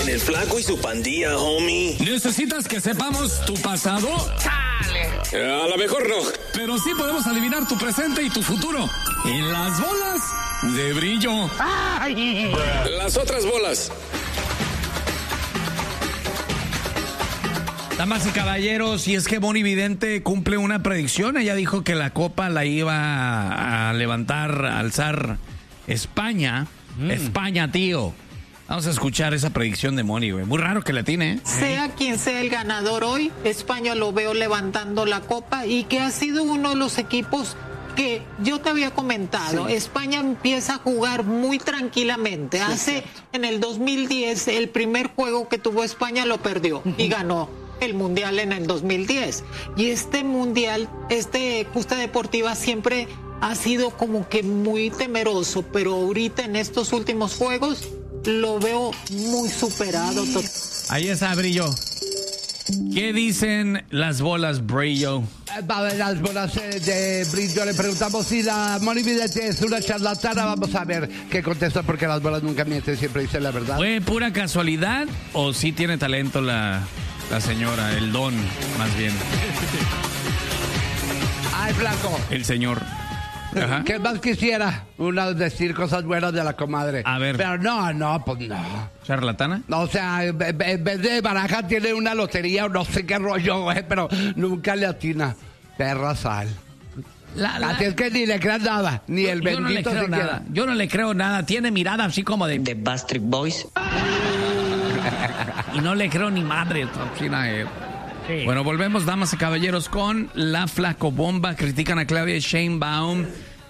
En el Flaco y su pandilla, homie. ¿Necesitas que sepamos tu pasado? A lo mejor no. Pero sí podemos adivinar tu presente y tu futuro. En las bolas de brillo. Las otras bolas. Damas y caballeros, y es que Moni Vidente cumple una predicción. Ella dijo que la copa la iba a levantar, a alzar España. España, tío. Vamos a escuchar esa predicción de Moni, güey. Muy raro que la tiene, ¿eh? Sea quien sea el ganador hoy, España lo veo levantando la copa y que ha sido uno de los equipos que yo te había comentado. Sí. España empieza a jugar muy tranquilamente. Sí, en el 2010, el primer juego que tuvo España lo perdió y ganó el Mundial en el 2010. Y este Mundial, Justa Deportiva siempre ha sido como que muy temeroso, pero ahorita en estos últimos juegos lo veo muy superado. Ahí está, Brillo. ¿Qué dicen las bolas, Brillo? Las bolas de Brillo, le preguntamos si la Moni Vidente es una charlatana. Vamos a ver qué contesta, porque las bolas nunca mienten, siempre dicen la verdad. ¿Fue pura casualidad o sí tiene talento la señora, el don, más bien? Ay, Flaco. El señor. Ajá. ¿Qué más quisiera? Decir cosas buenas de la comadre. A ver. Pero no, pues no. ¿Charlatana? No, o sea, en vez de baraja tiene una lotería o no sé qué rollo, güey, pero nunca le atina. Perra sal. Así es que ni le creas nada, ni el bendito no le creo nada. Yo no le creo nada. Tiene mirada así como de Backstreet Boys. Y no le creo ni madre. Sí. Bueno, volvemos, damas y caballeros, con la Flacobomba. Critican a Claudia Sheinbaum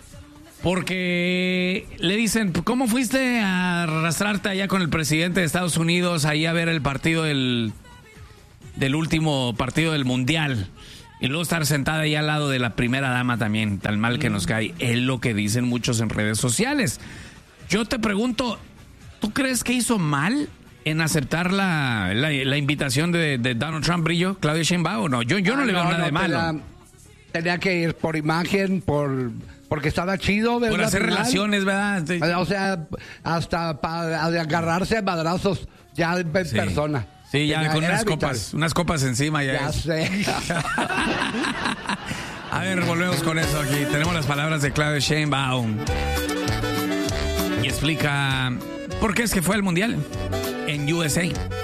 porque le dicen, ¿cómo fuiste a arrastrarte allá con el presidente de Estados Unidos ahí a ver el partido del último partido del Mundial? Y luego estar sentada ahí al lado de la primera dama también, tan mal que nos cae. Es lo que dicen muchos en redes sociales. Yo te pregunto, ¿tú crees que hizo mal en aceptar la invitación de Donald Trump, Brillo, Claudia Sheinbaum? No, yo no le veo nada de malo. Tenía que ir por imagen, porque estaba chido, ¿verdad? Por hacer relaciones, ¿verdad? Sí. O sea, hasta para agarrarse a madrazos ya en persona. Sí, ya con unas copas encima. Ya sé. A ver, volvemos con eso aquí. Tenemos las palabras de Claudia Sheinbaum. Y explica por qué es que fue al Mundial en USA.